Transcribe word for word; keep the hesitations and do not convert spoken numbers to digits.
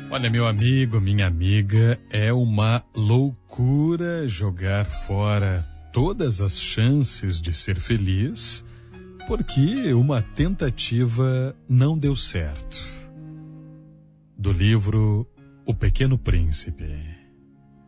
Olha, meu amigo, minha amiga, é uma loucura jogar fora todas as chances de ser feliz porque uma tentativa não deu certo. Do livro O Pequeno Príncipe.